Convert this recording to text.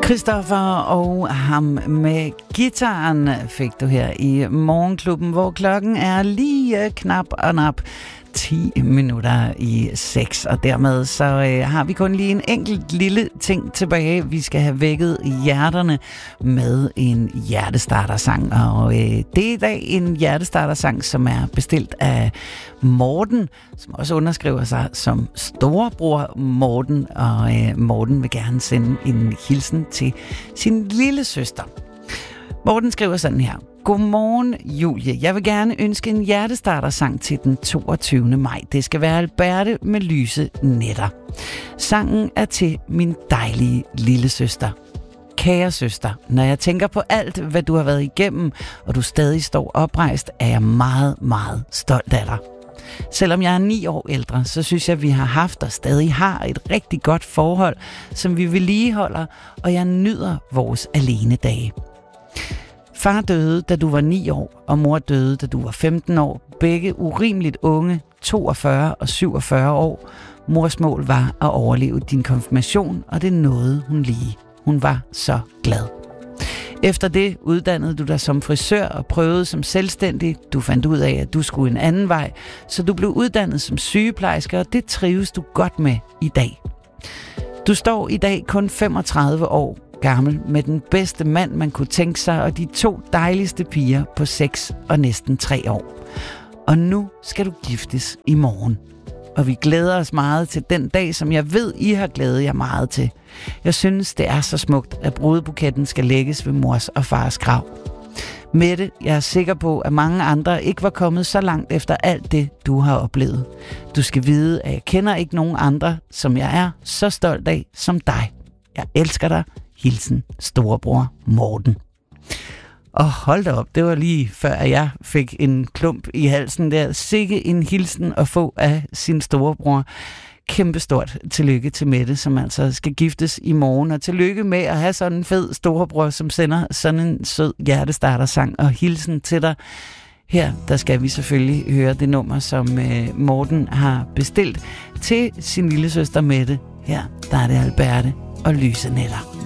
Christoffer og ham med guitaren fik du her i Morgenklubben, hvor klokken er lige knap og nap 10 minutter i 6, og dermed så har vi kun lige en enkelt lille ting tilbage. Vi skal have vækket hjerterne med en hjertestartersang, og det er i dag en hjertestartersang, som er bestilt af Morten, som også underskriver sig som storebror Morten, og Morten vil gerne sende en hilsen til sin lille søster. Morten skriver sådan her: Godmorgen, Julie. Jeg vil gerne ønske en hjertestartersang til den 22. maj. Det skal være Alberte med lyse nætter. Sangen er til min dejlige lille søster. Kære søster, når jeg tænker på alt, hvad du har været igennem, og du stadig står oprejst, er jeg meget, meget stolt af dig. Selvom jeg er 9 år ældre, så synes jeg, vi har haft og stadig har et rigtig godt forhold, som vi vedligeholder, og jeg nyder vores alenedage. Far døde, da du var 9 år, og mor døde, da du var 15 år. Begge urimeligt unge, 42 og 47 år. Mors mål var at overleve din konfirmation, og det nåede hun lige. Hun var så glad. Efter det uddannede du dig som frisør og prøvede som selvstændig. Du fandt ud af, at du skulle en anden vej, så du blev uddannet som sygeplejerske, og det trives du godt med i dag. Du står i dag kun 35 år gammel med den bedste mand, man kunne tænke sig, og de 2 dejligste piger på 6 og næsten 3 år. Og nu skal du giftes i morgen. Og vi glæder os meget til den dag, som jeg ved, I har glædet jer meget til. Jeg synes, det er så smukt, at brudebuketten skal lægges ved mors og fars grav. Mette, jeg er sikker på, at mange andre ikke var kommet så langt efter alt det, du har oplevet. Du skal vide, at jeg kender ikke nogen andre, som jeg er så stolt af som dig. Jeg elsker dig. Hilsen, storebror Morten. Og hold da op, det var lige før, at jeg fik en klump i halsen der. Sikke en hilsen at få af sin storebror. Kæmpestort tillykke til Mette, som altså skal giftes i morgen. Og tillykke med at have sådan en fed storebror, som sender sådan en sød hjertestartersang. Og hilsen til dig. Her, der skal vi selvfølgelig høre det nummer, som Morten har bestilt til sin lille søster Mette. Her, der er det Alberte og lyse nætter.